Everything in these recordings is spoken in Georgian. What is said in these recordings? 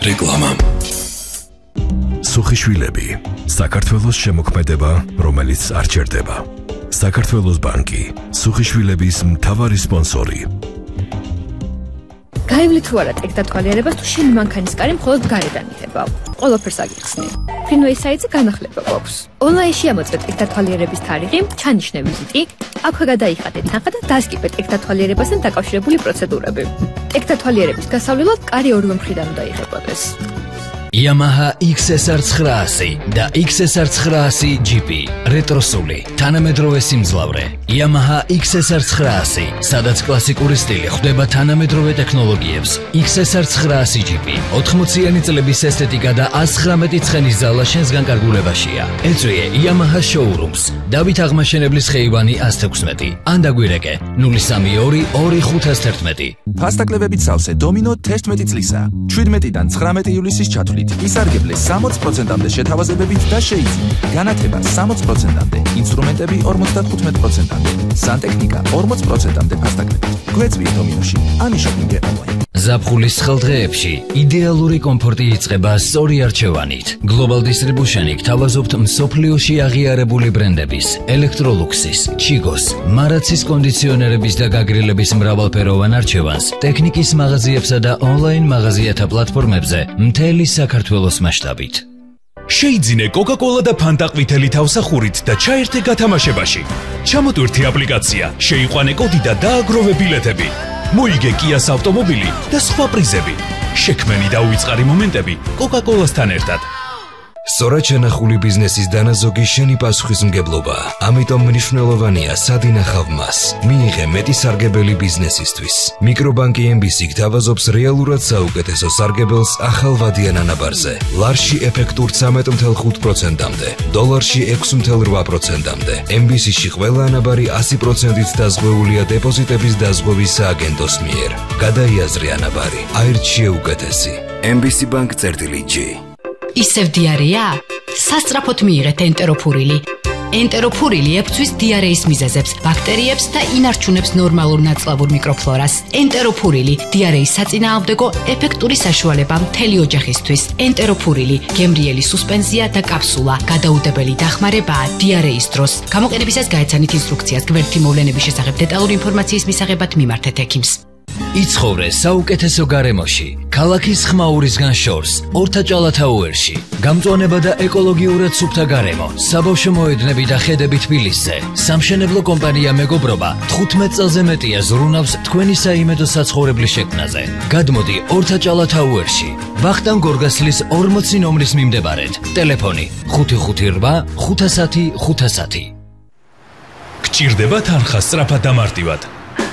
რეკლამა. სუხიშვილები, საქართველოს შემოქმედება, რომელიც არ ჩერდება. საქართველოს ბანკი, სუხიშვილების მთავარი სპონსორი. გაივლით თუ არა ტექდათვალიერებას თუ შენი მანქანის კარი მხოლოდ გარედან იხება. ყველაფერს აგიხსნი. Freeway საიტზე განახლება გვაქვს. ონლაინში ამოწმეთ ტექდათვალიერების თარიღი, ჩანიშნე ვიზიტი, აქვე გადაიხადე თანხა და დასკიპე ტექდათვალიერებასთან დაკავშირებული პროცედურები. ტექდათვალიერების გასავლელად კარი ორივე მხრიდან უნდა იღებოდეს. Yamaha XSR 900 და XSR 900 GP რეტროსული, თანამედროვე სიმძლავრე. Yamaha XSR 900, სადაც კლასიკური სტილი ხვდება თანამედროვე ტექნოლოგიებს. XSR 900 GP 80-იანი წლების ესთეტიკა და 119 ცხენის ზალა შენსგან კარგულებაშია. ეწვიე Yamaha showrooms. დავით აღმაშენებლის ხეივანი 116. ან დაგვირეკე 032 2511. ფასტაკლებებით სავსე დომინო 11 წლისა. 17-დან 19 ივლისის ჩათვლით. ისარგებლე 60%-მდე შეთავაზებებით და შეიძინე განათება 60%-მდე, ინსტრუმენტები 55%-მდე, სანტექნიკა 40%-მდე ფასტაკლებით. გვეწვიე დომინოში, ამიშოპინგე ონლაინ. ზაფხულის ხელდღეებში იდეალური კომფორტი იწყება სწორი არჩევანით. Global Distribution-ი გთავაზობთ მსოფლიოში აღიარებული ბრენდების, ელექტროლუქსის, ჩიგოს, მარაცის კონდიციონერების და გაგრილების მრავალფეროვან არჩევანს, ტექნიკის მაღაზიებსა და ონლაინ მაღაზიათა პლატფორმებზე მთელი საქართველოს მასშტაბით. შეიძინე Coca-Cola და Fanta ყვითელი თავსახურით და ჩაერთე გათამაშებაში. ჩამოტვირთი აპლიკაცია, შეიყვანე კოდი და დააგროვე ბილეთები. მოიგე Kia-ს ავტომობილი და სხვა პრიზები. შექმენი და უიწყარი მომენტები Coca-Cola-სთან ერთად. სწორად შენახული ბიზნესის დანაზოგი შენი პასუხისმგებლობაა. ამიტომ მნიშვნელოვანია სად ინახავ მას. მიიღე მეტი სარგებელი ბიზნესისთვის. მიკრობანკი MBC გთავაზობს რეალურად საუკეთესო სარგებელს ახალვადიან ანაბარზე. ლარში ეფექტურ 13.5%-მდე, დოლარში 6.8%-მდე. MBC-ში ყველა ანაბარი 100%-ით დაზღვეულია დეპოზიტების დაზღვევის სააგენტოს მიერ. გადაიაზრე ანაბარი. აირჩიე უკეთესი. MBC Bank-G. ისევ დიარეა? სასწრაფოდ მიიღეთ ენტეროფურილი. ენტეროფურილი ებრძვის დიარეის მიზეზებს, ბაქტერიებს და ინარჩუნებს ნორმალურ ნაწლავურ მიკროფლორას. ენტეროფურილი დიარეის საწინააღმდეგო ეფექტური საშუალება მთელი ოჯახისთვის. ენტეროფურილი გემრიელი სუსპენზია და კაფსულა, გადაუდებელი დახმარებაა დიარეის დროს. გამოყენებისას გაეცანით ინსტრუქციას. გვერდითი მოვლენების შესახებ დეტალური ინფორმაციის მისაღებად მიმართეთ ექიმს. იცხოვრე საუკეთესო გარემოში, ქალაქის ხმაურისგან შორს, ორთაჭალათაუერში. გამწვანება და ეკოლოგიურად სუფთა გარემო, საბავშვო მოედნები და ხედები თბილისზე. სამშენებლო კომპანია მეგობრობა 15 წელზე მეტია ზრუნავს თქვენი საიმედო საცხოვრებლის შექმნაზე. გადმოდი ორთაჭალათაუერში, ვახტანგ გორგასლის 40 ნომრის მიმდებარედ. ტელეფონი 558 510 510. გჭირდება თანხა სწრაფად და მარტივად.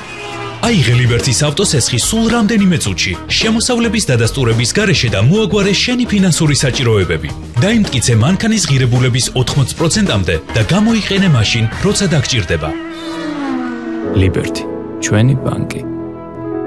აიღე ლიბერტის ავტოსესხი სულ რამდენიმე წუთში, შემოსავლების დადასტურების გარეშე და მოაგვარე შენი ფინანსური საჭიროებები. დაიმტკიცე მანქანის ღირებულების 80%-მდე და გამოიყენე მაშინ, როცა დაგჭირდება. ლიბერტი, ჩვენი ბანკი.